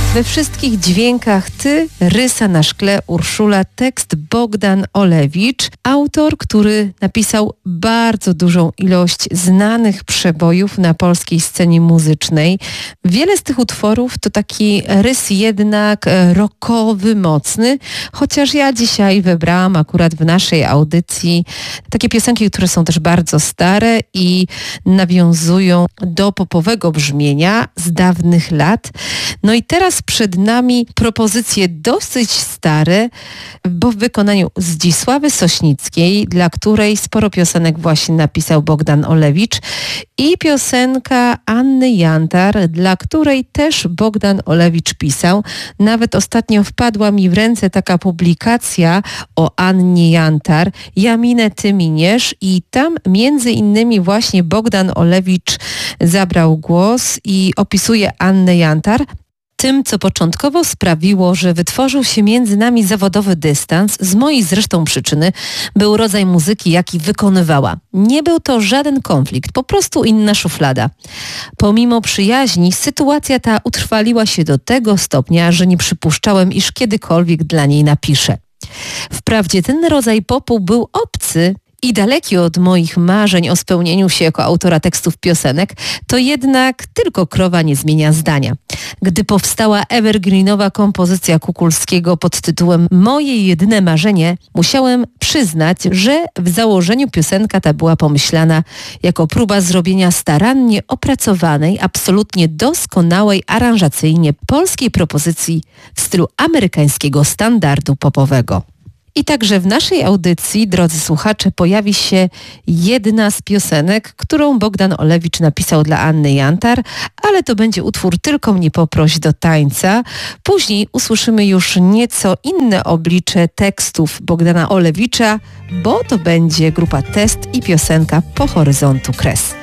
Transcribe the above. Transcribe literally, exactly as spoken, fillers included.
We wszystkich dźwiękach Ty, rysa na szkle Urszula, tekst Bogdan Olewicz, autor, który napisał bardzo dużą ilość znanych przebojów na polskiej scenie muzycznej. Wiele z tych utworów to taki rys jednak rockowy, mocny, chociaż ja dzisiaj wybrałam akurat w naszej audycji takie piosenki, które są też bardzo stare i nawiązują do popowego brzmienia z dawnych lat. No i teraz przed nami propozycje dosyć stare, bo w wykonaniu Zdzisławy Sośnickiej, dla której sporo piosenek właśnie napisał Bogdan Olewicz, i piosenka Anny Jantar, dla której też Bogdan Olewicz pisał. Nawet ostatnio wpadła mi w ręce taka publikacja o Annie Jantar, Ja minę, ty miniesz, i tam między innymi właśnie Bogdan Olewicz zabrał głos i opisuje Annę Jantar. Tym, co początkowo sprawiło, że wytworzył się między nami zawodowy dystans, z mojej zresztą przyczyny, był rodzaj muzyki, jaki wykonywała. Nie był to żaden konflikt, po prostu inna szuflada. Pomimo przyjaźni, sytuacja ta utrwaliła się do tego stopnia, że nie przypuszczałem, iż kiedykolwiek dla niej napiszę. Wprawdzie ten rodzaj popu był obcy i daleki od moich marzeń o spełnieniu się jako autora tekstów piosenek, to jednak tylko krowa nie zmienia zdania. Gdy powstała evergreenowa kompozycja Kukulskiego pod tytułem Moje jedyne marzenie, musiałem przyznać, że w założeniu piosenka ta była pomyślana jako próba zrobienia starannie opracowanej, absolutnie doskonałej aranżacyjnie polskiej propozycji w stylu amerykańskiego standardu popowego. I także w naszej audycji, drodzy słuchacze, pojawi się jedna z piosenek, którą Bogdan Olewicz napisał dla Anny Jantar, ale to będzie utwór Tylko mnie poproś do tańca. Później usłyszymy już nieco inne oblicze tekstów Bogdana Olewicza, bo to będzie grupa Test i piosenka Po horyzontu kres.